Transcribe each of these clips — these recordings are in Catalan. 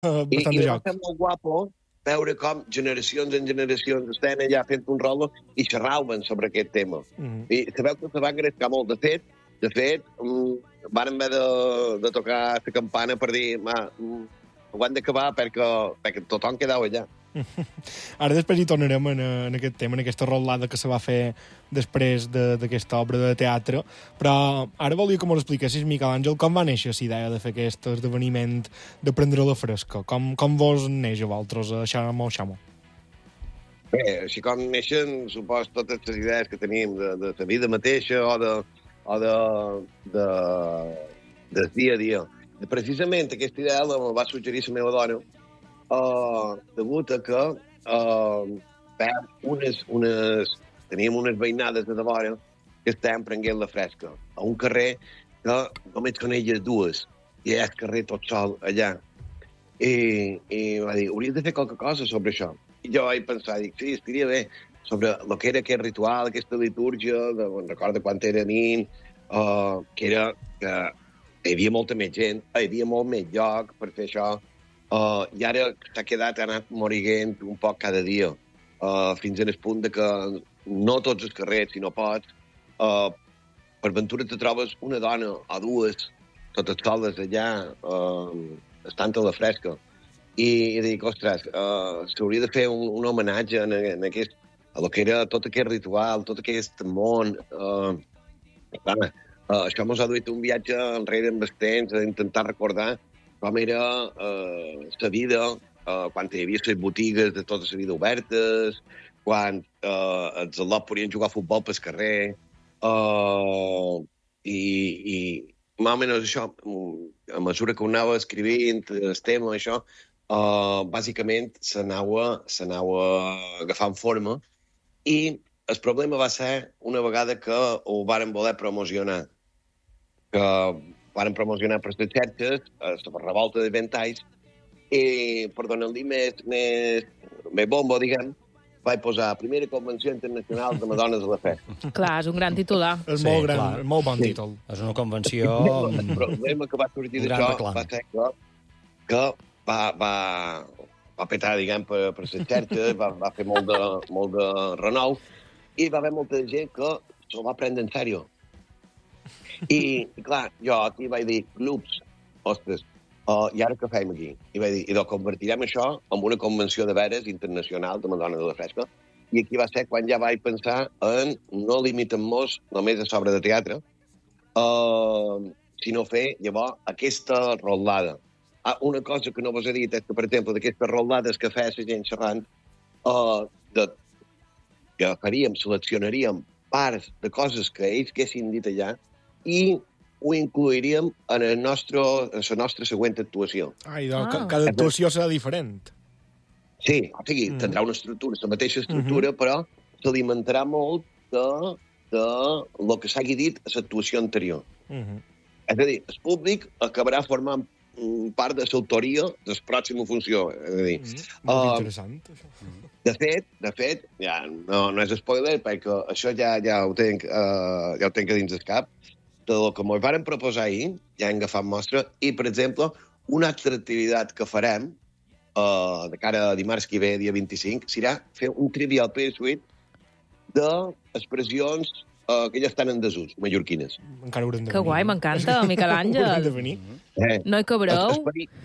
bastant I de va joc. ser molt guapo veure com generacions en generacions estan allà fent un rol i xerraven sobre aquest tema. I sabeu que se va engrescar molt. De fet, van haver de tocar la campana per dir ho han d'acabar perquè tothom quedava allà. Ara després hi tornarem en aquest tema, en aquesta rotllada que se va fer després d'aquesta obra de teatre, però ara volia que m'ho expliquessis, Miquel Àngel, com va néixer la idea de fer aquest esdeveniment de prendre la fresca? Com vos neix a vosaltres, a Xamo? Bé, així com neixen, supos, totes les idees que tenim de la vida mateixa o del dia a dia. I precisament aquesta idea la va suggerir la meva dona, degut a que teníem unes veïnades de vora que estàvem prenent la fresca a un carrer que només són elles dues i és carrer tot sol allà. I va dir, hauries de fer qualque cosa sobre això. I jo vaig pensar, sí, estaria bé, sobre el que era aquest ritual, aquesta litúrgia, recordo quan era nin, que era que hi havia molta més gent, hi havia molt més lloc per fer això, i ara s'ha quedat, ha anat morint un poc cada dia, fins en el punt de que no tots els carrers, si no pots, per ventura te trobes una dona o dues, totes soles allà, estant a la fresca. I dic, ostres, s'hauria de fer un homenatge en aquest, a lo que era tot aquest ritual, tot aquest món. Això ens ha duit un viatge enrere amb el temps, a intentar recordar com era la vida quan hi havia les botigues de tota la vida obertes, quan els al·lots podien jugar a futbol pel carrer, i més o menys això, a mesura que ho anava escrivint, el tema, això, bàsicament s'anava agafant forma, i el problema va ser una vegada que ho varen voler promocionar, que varen promocionar per les xarxes, la revolta de ventalls, i per donar-li més bombo, diguem, vaig posar Primera Convenció Internacional de Madones a la Fe. Clar, és un gran titular. És molt gran, clar. Molt bon títol. És una convenció... El problema que va sortir d'això va ser que va petar, diguem, per les xarxes, va fer molt de renou, i va haver molta gent que se'l va prendre en sèrio. I clar, jo aquí vaig dir, clubs, ostres, i ara què fem aquí? I vaig dir, i convertirem això en una convenció de veres internacional de Madonna de la Fresca. I aquí va ser quan ja vaig pensar en no limitem-nos només a sobre de teatre, sinó fer, llavors, aquesta rotllada. Una cosa que no vos he dit és que, per exemple, d'aquestes rotllades que feia la gent xerrant, que faríem, seleccionaríem parts de coses que ells haguessin dit allà i ho incluiríem en la nostra següent actuació. Cada actuació serà diferent. Sí, o sigui, tindrà una estructura, la mateixa estructura, però s'alimentarà molt de lo que s'hagi dit a l'actuació anterior. És a dir, el públic acabarà formant part de l'autoria de la pròxima funció. És a dir, molt interessant, això. De fet, ja no és spoiler, perquè això ja ho tenc a dins del cap, del que ens varen proposar ahir, ja hem agafat mostra, i, per exemple, una altra activitat que farem de cara a dimarts que ve, dia 25, serà fer un Trivial Pursuit d'expressions que ja estan en desús, mallorquines. Encara haurem de venir. Que guai, m'encanta, Miquel Àngel. Haurem de venir. No hi cabreu?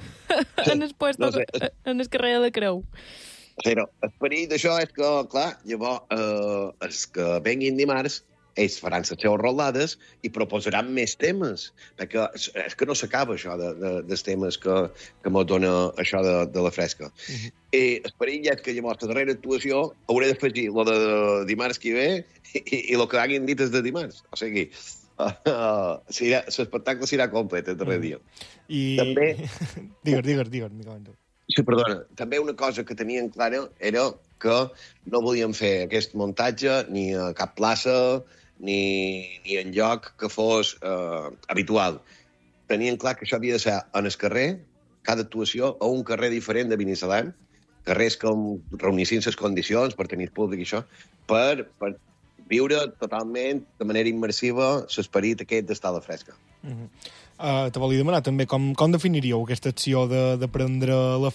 En el carrer de la Creu. Però l'esperit d'això és que, clar, llavors, els que venguin dimarts, ells faran les seves rotllades i proposaran més temes, perquè és que no s'acaba això dels temes que ens dona això de la fresca. I l'esperit ja és que llavors la darrera actuació hauré d'afegir lo de dimarts que ve i el que hagin dit és de dimarts. O sigui, l'espectacle serà complet el darrer dia. I... També... Digues, Miquel Àngel. Sí, perdona. També una cosa que tenien clara era que no volíem fer aquest muntatge ni a cap plaça ni en lloc que fos habitual. Tenien clar que això havia de ser en el carrer, cada actuació, a un carrer diferent de Binissalem, carrers que reunissin les condicions per tenir públic i això, per viure totalment, de manera immersiva, l'esperit aquest d'estar a la fresca. Te volia demanar també com definiríeu aquesta acció de prendre la